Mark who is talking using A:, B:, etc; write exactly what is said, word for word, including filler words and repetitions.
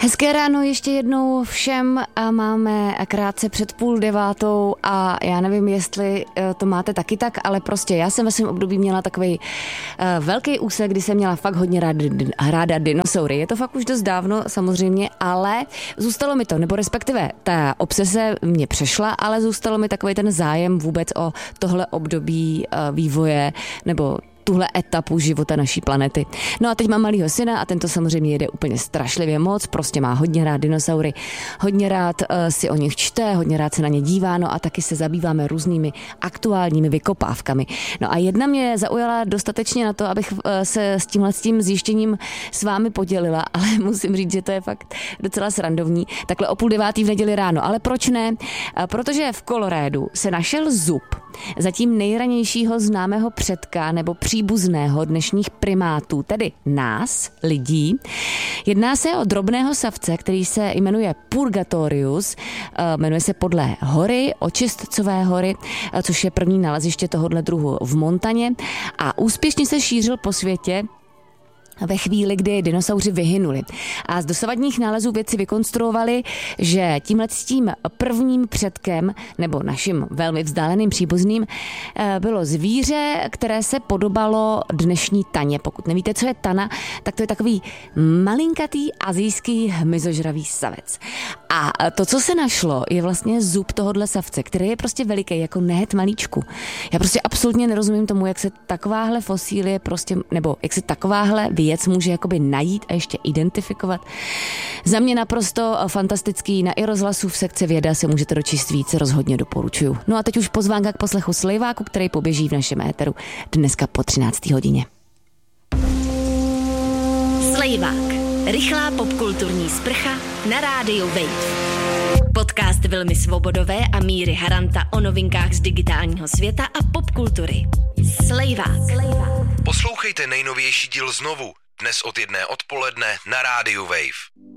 A: Hezké ráno ještě jednou všem a máme krátce před půl devátou a já nevím, jestli to máte taky tak, ale prostě já jsem ve svém období měla takový uh, velký úsek, kdy jsem měla fakt hodně ráda, ráda dinosaury. Je to fakt už dost dávno samozřejmě, ale zůstalo mi to, nebo respektive ta obsese mě přešla, ale zůstalo mi takový ten zájem vůbec o tohle období uh, vývoje nebo tuhle etapu života naší planety. No a teď mám malýho syna a tento samozřejmě jede úplně strašlivě moc, prostě má hodně rád dinosaury, hodně rád uh, si o nich čte, hodně rád se na ně dívá, no a taky se zabýváme různými aktuálními vykopávkami. No a jedna mě zaujala dostatečně na to, abych uh, se s tímhle s tím zjištěním s vámi podělila, ale musím říct, že to je fakt docela srandovní. Takhle o půl devátý v neděli ráno, ale proč ne? Uh, protože v Kolorédu se našel zub zatím nejranějšího známého předka nebo příbuzného dnešních primátů, tedy nás, lidí. Jedná se o drobného savce, který se jmenuje Purgatorius, jmenuje se podle hory, Očistcové hory, což je první naleziště tohohle druhu v Montaně a úspěšně se šířil po světě ve chvíli, kdy dinosauři vyhynuli. A z dosavadních nálezů vědci vykonstruovali, že tímhle s tím prvním předkem, nebo naším velmi vzdáleným příbuzným, bylo zvíře, které se podobalo dnešní taně. Pokud nevíte, co je tana, tak to je takový malinkatý asijský hmyzožravý savec. A to, co se našlo, je vlastně zub tohohle savce, který je prostě veliký, jako nehet malíčku. Já prostě absolutně nerozumím tomu, jak se takováhle fosílie prostě, nebo jak se takováhle věc může jakoby najít a ještě identifikovat. Za mě naprosto fantastický, na i rozhlasu v sekci věda se můžete dočíst víc, rozhodně doporučuju. No a teď už pozvánka k poslechu Slejváku, který poběží v našem éteru dneska po třinácté hodině.
B: Slejvák. Rychlá popkulturní sprcha na rádiu Wave. Podcast Vilmy Svobodové a Míry Haranta o novinkách z digitálního světa a popkultury. Slejvák.
C: Poslouchejte nejnovější díl znovu, dnes od jedné odpoledne na rádiu Wave.